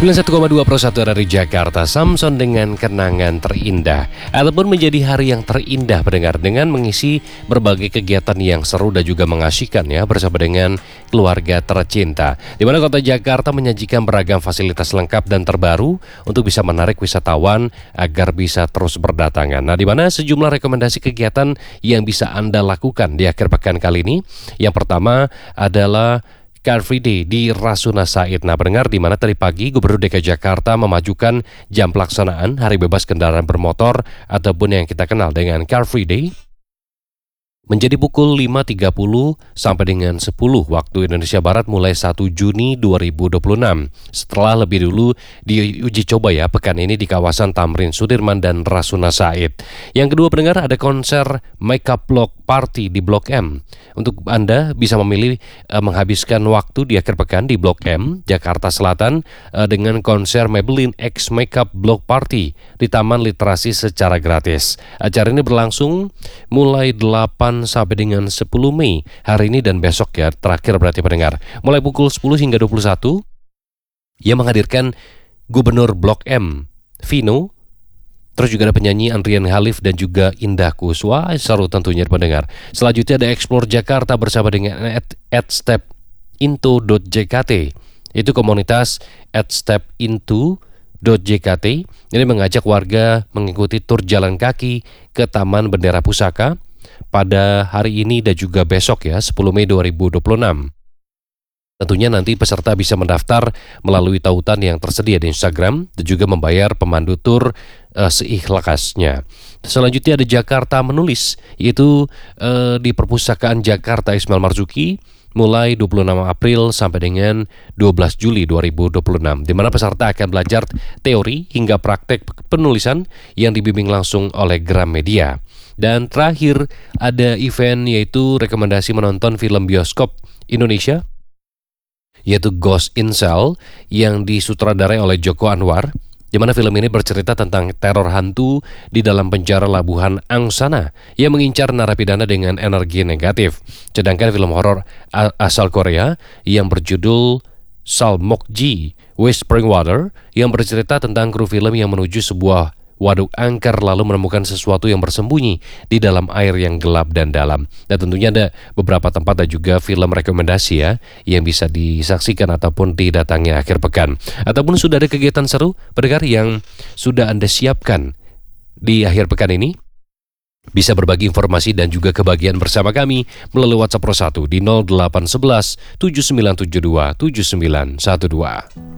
91,2 Pro 1 dari Jakarta, Samson dengan kenangan terindah ataupun menjadi hari yang terindah pendengar dengan mengisi berbagai kegiatan yang seru dan juga mengasyikan ya bersama dengan keluarga tercinta. Di mana kota Jakarta menyajikan beragam fasilitas lengkap dan terbaru untuk bisa menarik wisatawan agar bisa terus berdatangan. Nah, di mana sejumlah rekomendasi kegiatan yang bisa Anda lakukan di akhir pekan kali ini. Yang pertama adalah Car Free Day di Rasuna Said. Nah, pendengar, di mana tadi pagi Gubernur DKI Jakarta memajukan jam pelaksanaan Hari Bebas Kendaraan Bermotor ataupun yang kita kenal dengan Car Free Day menjadi pukul 5.30 sampai dengan 10 waktu Indonesia Barat mulai 1 Juni 2026. Setelah lebih dulu diuji coba ya pekan ini di kawasan Tamrin Sudirman dan Rasuna Said. Yang kedua pendengar, ada konser Makeup Block Party di Blok M. Untuk Anda bisa memilih menghabiskan waktu di akhir pekan di Blok M, Jakarta Selatan dengan konser Maybelline X Makeup Block Party di Taman Literasi secara gratis. Acara ini berlangsung mulai 8 sampai dengan 10 Mei hari ini dan besok ya, terakhir berarti pendengar. Mulai pukul 10 hingga 21 yang menghadirkan Gubernur Blok M, Vino. Terus juga ada penyanyi Andrian Halif dan juga Indah Kuswa, seru tentunya pendengar. Selanjutnya ada Explore Jakarta bersama dengan @stepinto.jkt. Itu komunitas @stepinto.jkt. Ini mengajak warga mengikuti tur jalan kaki ke Taman Bendera Pusaka pada hari ini dan juga besok ya, 10 Mei 2026. Tentunya nanti peserta bisa mendaftar melalui tautan yang tersedia di Instagram dan juga membayar pemandu tur seikhlasnya. Selanjutnya ada Jakarta Menulis, yaitu di Perpustakaan Jakarta Ismail Marzuki mulai 26 April sampai dengan 12 Juli 2026, di mana peserta akan belajar teori hingga praktek penulisan yang dibimbing langsung oleh Gramedia. Dan terakhir ada event yaitu rekomendasi menonton film bioskop Indonesia, yaitu Ghost in Shell yang disutradarai oleh Joko Anwar, di mana film ini bercerita tentang teror hantu di dalam penjara Labuhan Angsana yang mengincar narapidana dengan energi negatif. Sedangkan film horor asal Korea yang berjudul Salmokji West Springwater yang bercerita tentang kru film yang menuju sebuah waduk angker lalu menemukan sesuatu yang bersembunyi di dalam air yang gelap dan dalam. Dan tentunya ada beberapa tempat dan juga film rekomendasi ya yang bisa disaksikan ataupun didatangi akhir pekan. Ataupun sudah ada kegiatan seru pendengar yang sudah Anda siapkan di akhir pekan ini, bisa berbagi informasi dan juga kebahagiaan bersama kami melalui WhatsApp Pro 1 di 0811 7972 7912.